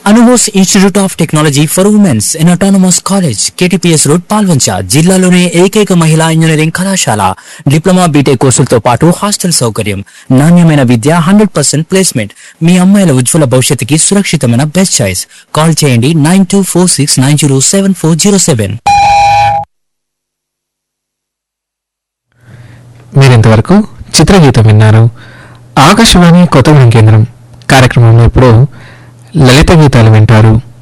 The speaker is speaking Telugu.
అనుమోస్ institute of technology for women's in autonomous college KTPS road Palvancha జిల్లాలోనే ఏకైక మహిళా ఇంజనీరింగ్ కళాశాల డిప్లొమా బీటెక్ కోర్సులతో పాటు హాస్టల్ సౌకర్యం నాణ్యమైన విద్య 100% ప్లేస్మెంట్ మీ అమ్మాయిల ఉజ్వల భవిష్యత్తుకి సురక్షితమైన బెస్ట్ చాయిస్ కాల్ చేయండి 9246907407 మీరింతవరకు చిత్రగీతం విన్నారు. ఆకాశవాణి కొత్తగూడెం కేంద్రం కార్యక్రమంలో ఇప్పుడు లలిత గీతాలు వింటారు.